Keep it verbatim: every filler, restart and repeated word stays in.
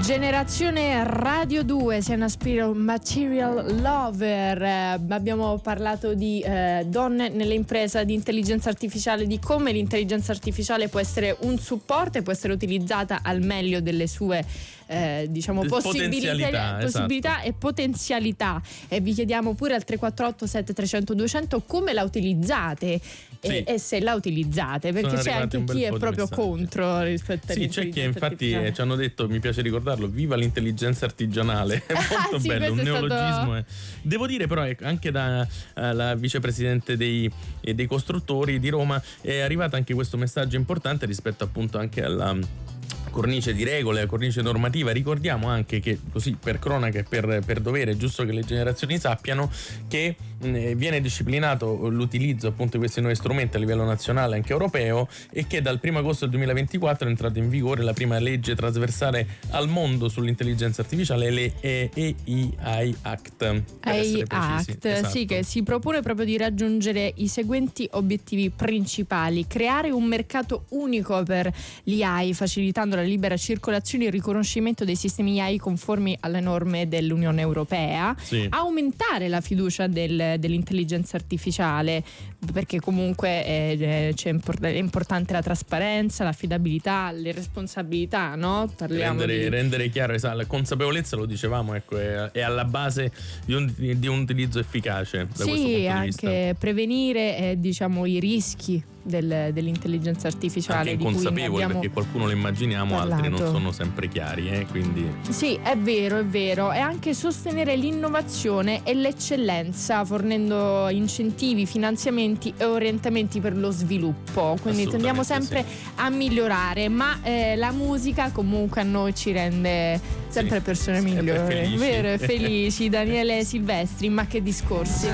Generazione Radio due, sei una Spiral Material Lover. Eh, abbiamo parlato di eh, donne nell'impresa, di intelligenza artificiale, di come l'intelligenza artificiale può essere un supporto e può essere utilizzata al meglio delle sue eh, diciamo possibilità, potenzialità, possibilità esatto. e potenzialità. E vi chiediamo pure al tre quattro otto sette tre zero zero due zero zero come la utilizzate. Sì. E, e se la utilizzate, perché Sono c'è anche chi è proprio contro rispetto sì, c'è chi infatti eh, ci hanno detto, mi piace ricordarlo, viva l'intelligenza artigianale, è molto sì, bello, un neologismo. Stato... Devo dire però anche da uh, la vicepresidente dei, eh, dei costruttori di Roma è arrivato anche questo messaggio importante rispetto appunto anche alla cornice di regole, cornice normativa. Ricordiamo anche che, così per cronaca e per, per dovere, è giusto che le generazioni sappiano che mh, viene disciplinato l'utilizzo appunto di questi nuovi strumenti a livello nazionale e anche europeo, e che dal primo agosto del duemilaventiquattro è entrata in vigore la prima legge trasversale al mondo sull'intelligenza artificiale, le A I Act. A I Act, esatto. Sì, che si propone proprio di raggiungere i seguenti obiettivi principali: creare un mercato unico per l'A I, facilitando la libera circolazione e il riconoscimento dei sistemi A I conformi alle norme dell'Unione Europea, sì. Aumentare la fiducia del, dell'intelligenza artificiale, perché comunque è, c'è import- è importante la trasparenza, l'affidabilità, le responsabilità, no? Parliamo rendere, di... rendere chiaro, esatto, la consapevolezza, lo dicevamo, ecco, è, è alla base di un, di un utilizzo efficace da sì, questo punto di anche vista. Prevenire eh, diciamo i rischi Del, dell'intelligenza artificiale, anche di cui inconsapevoli, perché qualcuno lo immaginiamo, parlato. Altri non sono sempre chiari, eh? Quindi sì, è vero, è vero. E anche sostenere l'innovazione e l'eccellenza, fornendo incentivi, finanziamenti e orientamenti per lo sviluppo. Quindi tendiamo sempre sì. a migliorare, ma eh, la musica comunque a noi ci rende sempre sì, persone sempre migliori, felici. vero, e felici. Daniele Silvestri, ma che discorsi.